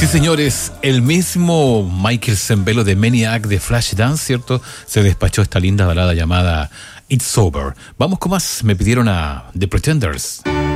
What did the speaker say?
Sí, señores, el mismo Michael Sembello de Maniac de Flashdance, ¿cierto? Se despachó esta linda balada llamada It's Over. Vamos con más, me pidieron a The Pretenders.